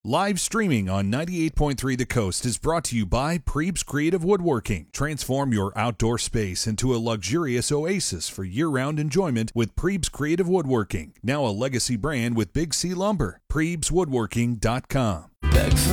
Live streaming on 98.3 The Coast is brought to you by Prebes Creative Woodworking. Transform your outdoor space into a luxurious oasis for year-round enjoyment with Prebes Creative Woodworking. Now a legacy brand with Big C Lumber. PrebesWoodworking.com. Back